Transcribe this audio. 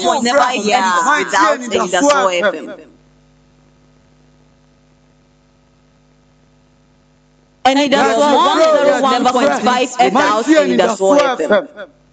would never hear this without Anidaso FM. Anidaso 101.5 without Anidaso FM.